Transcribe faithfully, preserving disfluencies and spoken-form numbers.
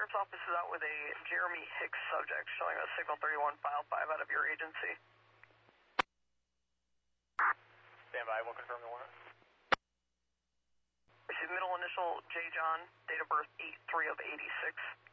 Sheriff's Office is out with a Jeremy Hicks subject showing a signal thirty-one file five out of your agency. Stand by, we'll confirm the warrant. Received middle initial J. John, date of birth eight three of eighty-six.